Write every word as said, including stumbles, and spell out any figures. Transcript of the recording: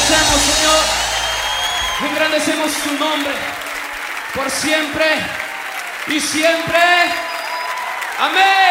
engrandecemos, Señor. Engrandecemos tu nombre por siempre y siempre. Amén.